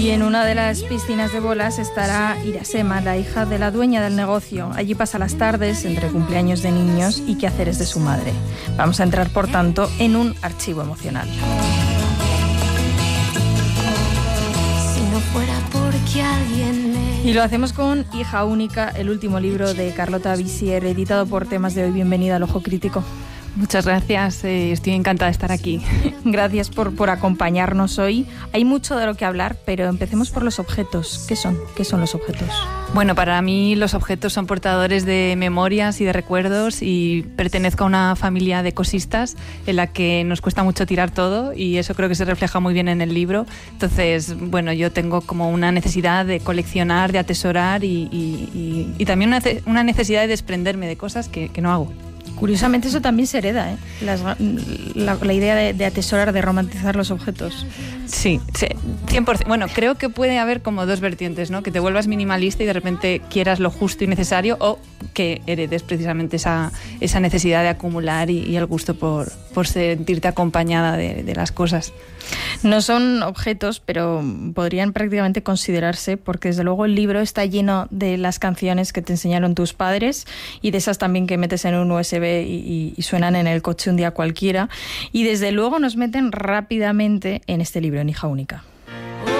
Y en una de las piscinas de bolas estará Irasema, la hija de la dueña del negocio. Allí pasa las tardes entre cumpleaños de niños y quehaceres de su madre. Vamos a entrar, por tanto, en un archivo emocional. Y lo hacemos con Hija única, el último libro de Carlota Visier, editado por Temas de Hoy. Bienvenida al Ojo Crítico. Muchas gracias, estoy encantada de estar aquí. Gracias por acompañarnos hoy. Hay mucho de lo que hablar, pero empecemos por los objetos. ¿Qué son? ¿Qué son los objetos? Bueno, para mí los objetos son portadores de memorias y de recuerdos, y pertenezco a una familia de cosistas en la que nos cuesta mucho tirar todo, y eso creo que se refleja muy bien en el libro. Entonces, bueno, yo tengo como una necesidad de coleccionar, de atesorar y también una necesidad de desprenderme de cosas que no hago. Curiosamente eso también se hereda, ¿eh? La idea de atesorar, de romantizar los objetos. Sí, 100%. Bueno, creo que puede haber como dos vertientes, ¿no? Que te vuelvas minimalista y de repente quieras lo justo y necesario, o que heredes precisamente esa necesidad de acumular y el gusto por sentirte acompañada de las cosas. No son objetos, pero podrían prácticamente considerarse, porque desde luego el libro está lleno de las canciones que te enseñaron tus padres y de esas también que metes en un USB y suenan en el coche un día cualquiera, y desde luego nos meten rápidamente en este libro, en Hija única.